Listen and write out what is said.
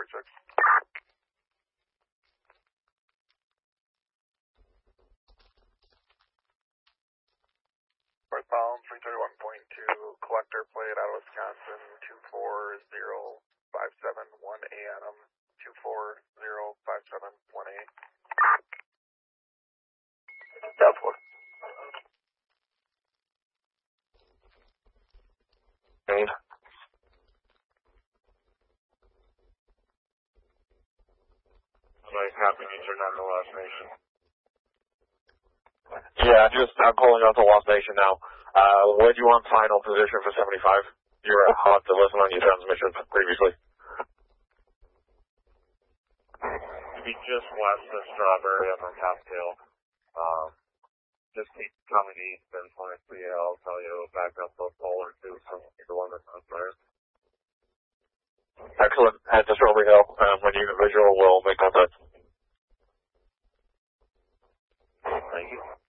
6. Northbound 331.2, collector plate out of Wisconsin, 2405718 Adam, 2405718. Southward. Main. Nice, happy you turned on the Lost Nation. Yeah, I'm calling out to Lost Nation now. When you want final position for 75? You were hot to listen on your transmission previously. We just west of Strawberry on the top tail. Just keep coming east, and when I see you, I'll tell you back up a pole or two, so the one that's on fire. Excellent. Head to Strawberry Hill. When you get visual, we'll make contact. Thank you.